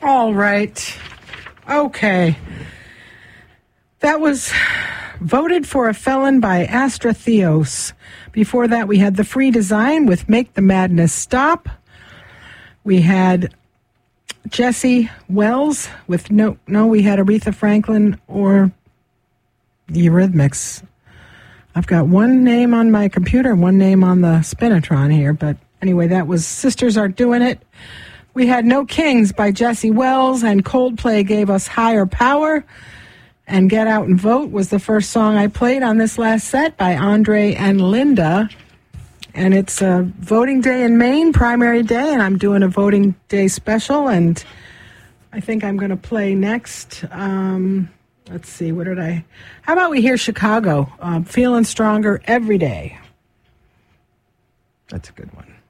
All right. Okay. That was Voted for a Felon by Astra Theos. Before that, we had The Free Design with Make the Madness Stop. We had Jesse Wells with we had Aretha Franklin or the Eurythmics. I've got one name on my computer and one name on the Spinitron here, but anyway, that was Sisters Are Doing It. We had No Kings by Jesse Wells, and Coldplay gave us Higher Power. And Get Out and Vote was the first song I played on this last set by Andre and Linda. And it's a voting day in Maine, primary day, and I'm doing a voting day special. And I think I'm going to play next. Let's see, how about we hear Chicago, Feeling Stronger Every Day. That's a good one.